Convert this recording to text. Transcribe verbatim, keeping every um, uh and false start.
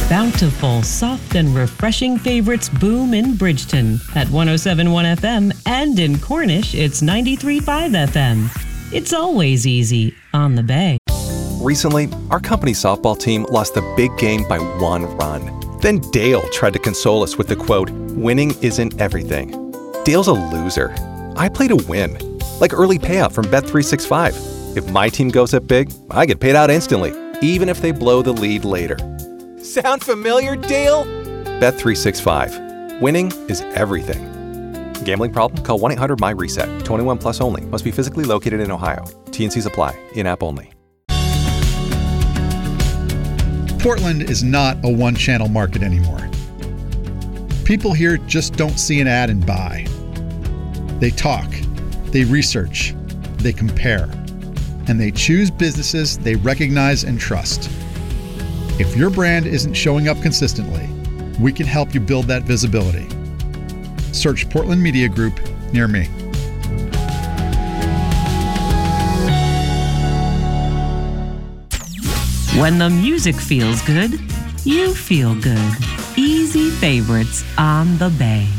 Bountiful, soft, and refreshing favorites boom in Bridgeton at one oh seven point one F M, and in Cornish, it's ninety-three point five F M. It's always easy on the Bay. Recently, our company softball team lost the big game by one run. Then Dale tried to console us with the quote, "Winning isn't everything." Dale's a loser. I play to win, like early payout from Bet three sixty-five. If my team goes up big, I get paid out instantly, even if they blow the lead later. Sound familiar, Dale? Bet three sixty-five. Winning is everything. Gambling problem? Call one eight hundred M Y reset. twenty-one plus only. Must be physically located in Ohio. T N Cs apply. In-app only. Portland is not a one-channel market anymore. People here just don't see an ad and buy. They talk, they research, they compare, and they choose businesses they recognize and trust. If your brand isn't showing up consistently, we can help you build that visibility. Search Portland Media Group near me. When the music feels good, you feel good. Easy favorites on the Bay.